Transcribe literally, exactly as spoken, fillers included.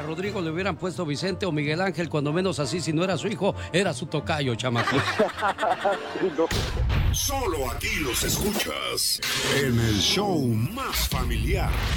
Rodrigo le hubieran puesto Vicente o Miguel Ángel, cuando menos así, si no era su hijo, era su tocayo, chamaco. No. Solo aquí los escuchas en el show más familiar.